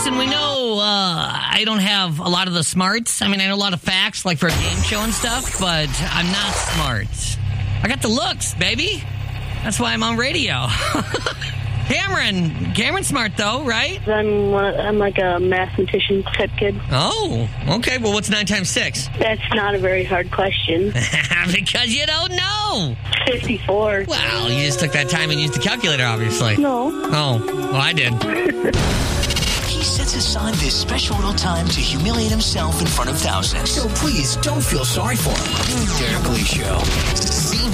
listen, we know I don't have a lot of the smarts. I mean, I know a lot of facts, like for a game show and stuff, but I'm not smart. I got the looks, baby. That's why I'm on radio. Cameron's smart, though, right? I'm like a mathematician type kid. Oh, okay. Well, what's 9 times 6? That's not a very hard question. Because you don't know. 54. Well, you just took that time and used the calculator, obviously. No. Oh, well, I did. He sets aside this special little time to humiliate himself in front of thousands. So please don't feel sorry for him. Derek Lee Show.